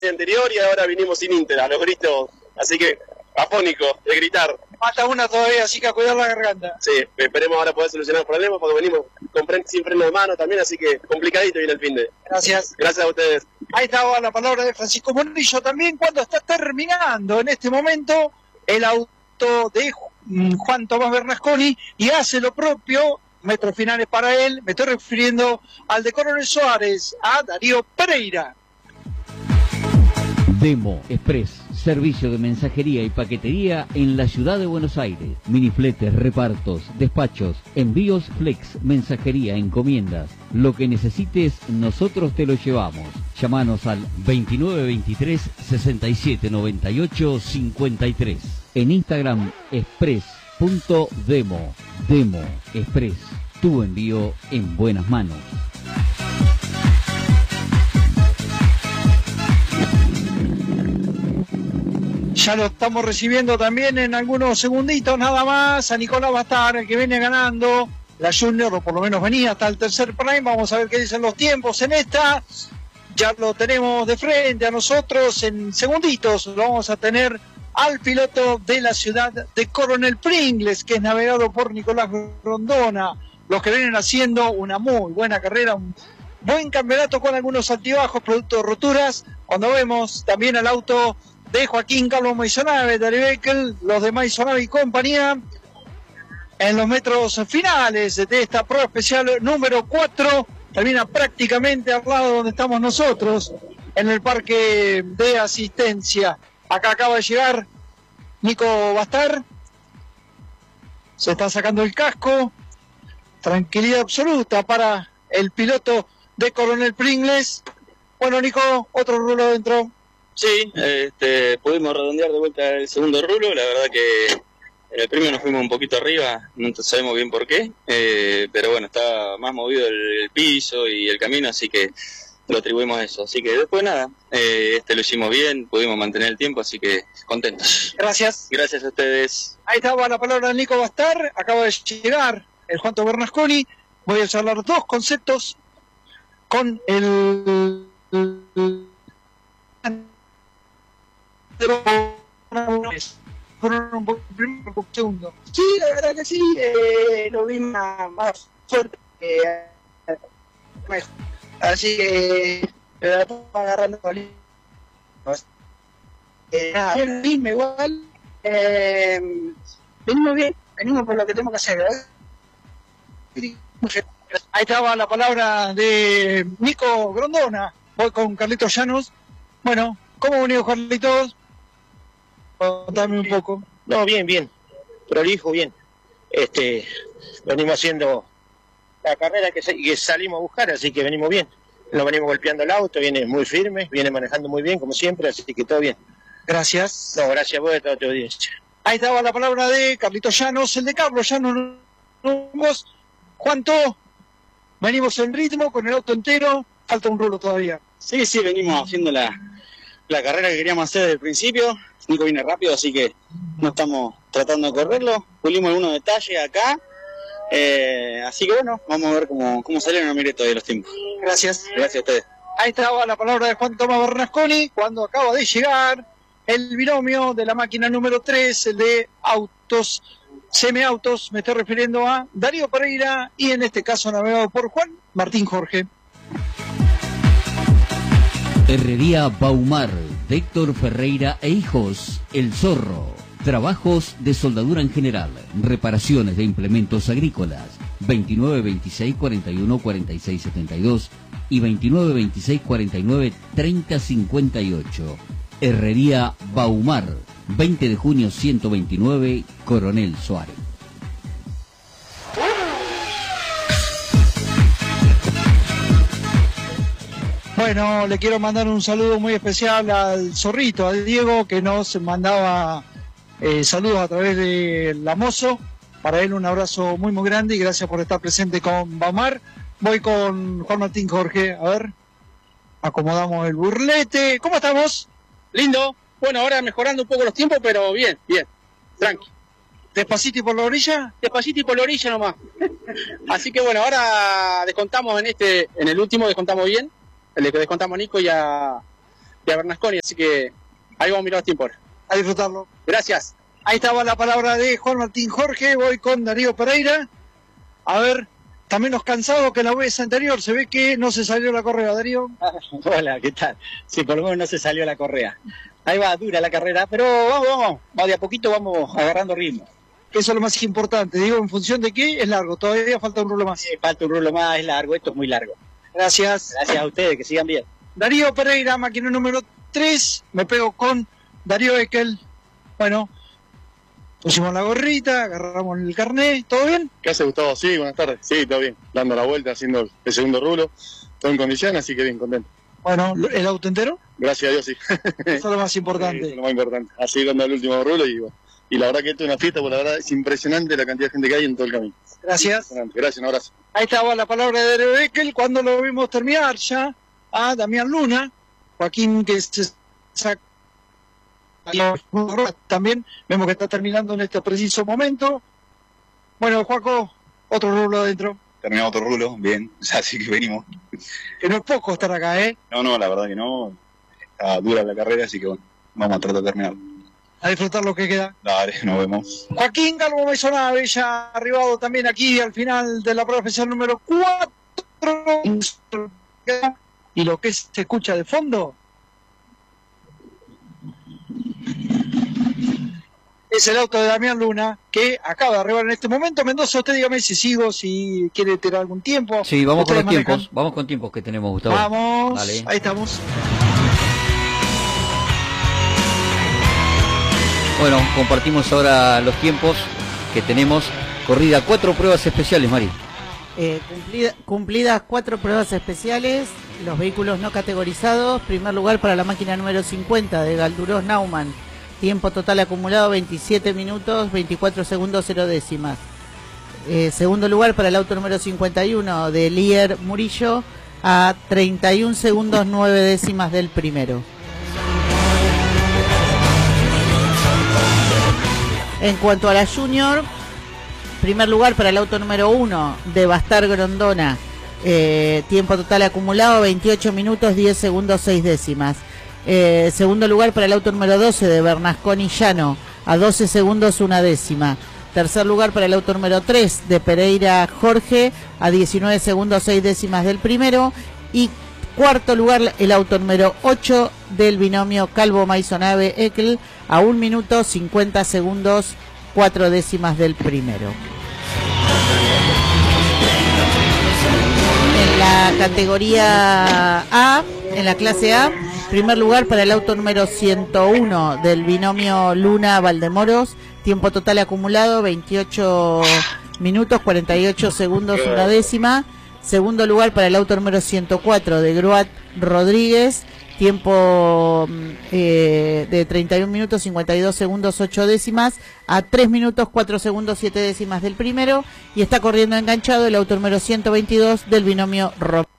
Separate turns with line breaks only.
anterior y ahora vinimos sin Inter, a los gritos, así que afónico de gritar.
Falta una todavía, así que a cuidar la garganta.
Sí, esperemos ahora poder solucionar el problema porque venimos sin freno de mano también, así que complicadito viene el fin de.
Gracias.
Gracias a ustedes.
Ahí estaba la palabra de Francisco Monillo también cuando está terminando en este momento el auto de Juan Tomás Bernasconi y hace lo propio, metros finales para él, me estoy refiriendo al de Coronel Suárez, a Darío Pereira.
Demo Express, servicio de mensajería y paquetería en la ciudad de Buenos Aires. Minifletes, repartos, despachos, envíos flex, mensajería, encomiendas. Lo que necesites, nosotros te lo llevamos. Llámanos al 2923 6798 53. En Instagram, express.demo. Demo Express, tu envío en buenas manos.
Ya lo estamos recibiendo también en algunos segunditos nada más a Nicolás Bastar, el que viene ganando la Junior, o por lo menos venía hasta el tercer prime. Vamos a ver qué dicen los tiempos en esta. Ya lo tenemos de frente a nosotros. En segunditos lo vamos a tener al piloto de la ciudad de Coronel Pringles, que es navegado por Nicolás Grondona. Los que vienen haciendo una muy buena carrera, un buen campeonato con algunos altibajos, producto de roturas. Cuando vemos también al auto de Joaquín Carlos Maisonave, de Beckel, los de Maisonave y compañía, en los metros finales de esta prueba especial número 4, termina prácticamente al lado donde estamos nosotros, en el parque de asistencia. Acá acaba de llegar Nico Bastar, se está sacando el casco, tranquilidad absoluta para el piloto de Coronel Pringles. Bueno, Nico, otro rulo dentro.
Sí, pudimos redondear de vuelta el segundo rulo. La verdad que en el primero nos fuimos un poquito arriba, no sabemos bien por qué, pero bueno, está más movido el piso y el camino, así que lo atribuimos a eso. Así que después nada, lo hicimos bien, pudimos mantener el tiempo, así que contentos.
Gracias.
Gracias a ustedes.
Ahí estaba la palabra de Nico Bastar, acaba de llegar el Juan Tomás Bernasconi. Voy a charlar dos conceptos con el segundo.
Sí, la verdad que sí, lo vi más fuerte mejor. Así que la estamos agarrando nada, bien, igual venimos bien, venimos por lo que tenemos que hacer, ¿verdad?
Ahí estaba la palabra de Nico Grondona. Voy con Carlitos Llanos. Bueno, ¿cómo han venido, Carlitos? Contame un poco.
No, bien, prolijo, bien. Venimos haciendo la carrera que salimos a buscar, así que venimos bien. Nos venimos golpeando el auto, viene muy firme, viene manejando muy bien, como siempre, así que todo bien.
Gracias.
No, gracias a vos y a toda tu audiencia.
Ahí estaba la palabra de Carlitos Llanos, el de Carlos Llanos. ¿Cuánto? Venimos en ritmo, con el auto entero, falta un rulo todavía.
Sí, venimos haciendo la carrera que queríamos hacer desde el principio. Nico viene rápido, así que no estamos tratando de correrlo. Pulimos algunos detalles acá. Así que bueno, vamos a ver cómo salieron. No mire todavía los tiempos.
Gracias.
Gracias a ustedes.
Ahí estaba la palabra de Juan Tomás Bernasconi cuando acaba de llegar el binomio de la máquina número 3, el de autos, semiautos. Me estoy refiriendo a Darío Pereira y en este caso navegado por Juan Martín Jorge.
Herrería Baumar, de Héctor Ferreira e Hijos, El Zorro. Trabajos de soldadura en general, reparaciones de implementos agrícolas, 29 26 41 46 72 y 29 26 49 30 58. Herrería Baumar, 20 de junio 129, Coronel Suárez.
Bueno, le quiero mandar un saludo muy especial al Zorrito, al Diego, que nos mandaba saludos a través de la Mozo. Para él un abrazo muy grande y gracias por estar presente con Baumar. Voy con Juan Martín Jorge, a ver, acomodamos el burlete. ¿Cómo estamos?
Lindo. Bueno, ahora mejorando un poco los tiempos, pero bien, tranqui.
¿Despacito y por la orilla?
Despacito y por la orilla nomás. Así que bueno, ahora descontamos en el último descontamos bien. El que descontamos a Nico y a a Bernasconi, así que ahí vamos a mirar los tiempos ahora.
A disfrutarlo.
Gracias.
Ahí estaba la palabra de Juan Martín Jorge. Voy con Darío Pereira. A ver, está menos cansado que la vez anterior. Se ve que no se salió la correa, Darío.
Hola, ¿qué tal? Sí, por lo menos no se salió la correa. Ahí va, dura la carrera, pero vamos, de a poquito vamos agarrando ritmo.
Eso es lo más importante. Digo, en función de qué es largo. Todavía falta un rulo más.
Falta un rulo más, es largo, esto es muy largo.
Gracias.
Gracias a ustedes, que sigan bien.
Darío Pereira, máquina número 3. Me pego con Darío Eckel. Bueno, pusimos la gorrita, agarramos el carnet. ¿Todo bien?
¿Qué hace, Gustavo? Sí, buenas tardes. Sí, todo bien. Dando la vuelta, haciendo el segundo rulo. Todo en condición, así que bien, contento.
Bueno, ¿el auto entero?
Gracias a Dios, sí.
Eso es lo más importante.
Eso es lo más importante. Así dando el último rulo y la verdad que esto es una fiesta, porque la verdad es impresionante la cantidad de gente que hay en todo el camino.
Gracias.
Gracias, un abrazo.
Ahí estaba la palabra de Darío Eckel cuando lo vimos terminar ya a Damián Luna. Joaquín que se saca también, vemos que está terminando en este preciso momento. Bueno, Joaco, otro rulo adentro.
Terminamos otro rulo, bien, así que venimos.
Que no es poco estar acá, ¿eh?
No, la verdad que no. Está dura la carrera, así que bueno, vamos a tratar de terminar.
A disfrutar lo que queda.
Dale, nos vemos.
Joaquín Calvo Maisonave, ya arribado también aquí al final de la prueba especial número 4. Y lo que se escucha de fondo es el auto de Damián Luna, que acaba de arribar en este momento. Mendoza, usted dígame si sigo, si quiere tener algún tiempo.
Sí, vamos con los
manejan.
tiempos. Vamos con tiempos que tenemos, Gustavo.
Vamos,
dale.
Ahí estamos.
Bueno, compartimos ahora los tiempos que tenemos. Corrida 4 pruebas especiales, Mari.
Cumplidas 4 pruebas especiales, los vehículos no categorizados. Primer lugar para la máquina número 50 de Galdurós Naumann. Tiempo total acumulado 27 minutos, 24 segundos, 0 décimas. Segundo lugar para el auto número 51 de Lier Murillo, a 31 segundos, 9 décimas del primero. En cuanto a la Junior, primer lugar para el auto número 1 de Bastar Grondona, tiempo total acumulado 28 minutos, 10 segundos, 6 décimas. Segundo lugar para el auto número 12 de Bernasconi Llano, a 12 segundos, 1 décima. Tercer lugar para el auto número 3 de Pereira Jorge, a 19 segundos, 6 décimas del primero. Y cuarto lugar el auto número 8 del binomio Calvo Maisonave Eckel, a 1 minuto 50 segundos 4 décimas del primero. En la categoría A, en la clase A, primer lugar para el auto número 101 del binomio Luna Valdemoros, tiempo total acumulado 28 minutos 48 segundos 1 décima. Segundo lugar para el auto número 104 de Gruat Rodríguez, tiempo de 31 minutos 52 segundos 8 décimas, a 3 minutos 4 segundos 7 décimas del primero. Y está corriendo enganchado el auto número 122 del binomio Rock.